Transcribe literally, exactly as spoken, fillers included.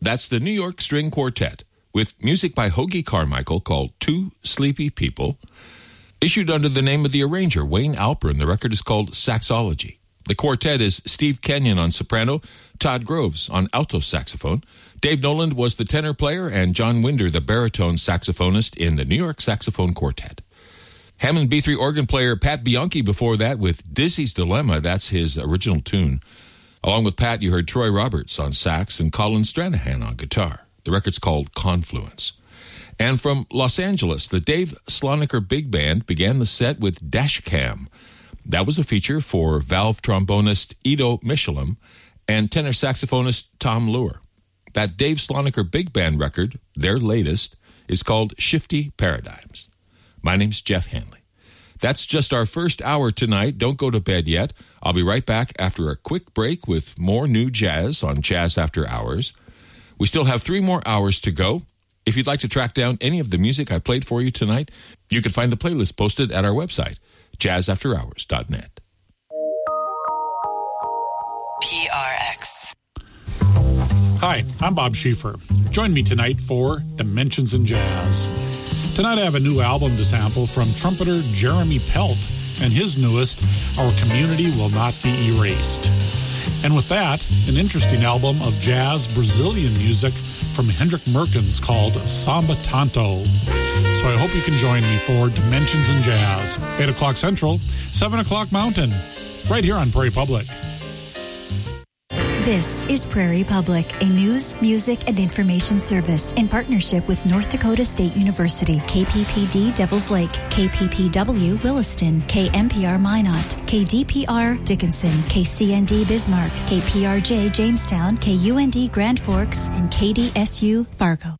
That's the New York String Quartet, with music by Hoagy Carmichael called Two Sleepy People, issued under the name of the arranger, Wayne Alpern. The record is called Saxology. The quartet is Steve Kenyon on soprano, Todd Groves on alto saxophone, Dave Noland was the tenor player, and John Winder, the baritone saxophonist in the New York Saxophone Quartet. Hammond B three organ player Pat Bianchi before that with Dizzy's Dilemma. That's his original tune. Along with Pat, you heard Troy Roberts on sax and Colin Stranahan on guitar. The record's called Confluence. And from Los Angeles, the Dave Sloniker Big Band began the set with Dash Cam. That was a feature for valve trombonist Ido Michelem and tenor saxophonist Tom Lure. That Dave Sloniker Big Band record, their latest, is called Shifty Paradigms. My name's Jeff Hanley. That's just our first hour tonight. Don't go to bed yet. I'll be right back after a quick break with more new jazz on Jazz After Hours. We still have three more hours to go. If you'd like to track down any of the music I played for you tonight, you can find the playlist posted at our website, jazz after hours dot net. P R X. Hi, I'm Bob Schieffer. Join me tonight for Dimensions in Jazz. Tonight I have a new album to sample from trumpeter Jeremy Pelt and his newest, Our Community Will Not Be Erased. And with that, an interesting album of jazz Brazilian music from Hendrik Merkens called Samba Tanto. So I hope you can join me for Dimensions in Jazz, eight o'clock Central, seven o'clock Mountain, right here on Prairie Public. This is Prairie Public, a news, music, and information service in partnership with North Dakota State University, K P P D Devils Lake, K P P W Williston, K M P R Minot, K D P R Dickinson, K C N D Bismarck, K P R J Jamestown, K U N D Grand Forks, and K D S U Fargo.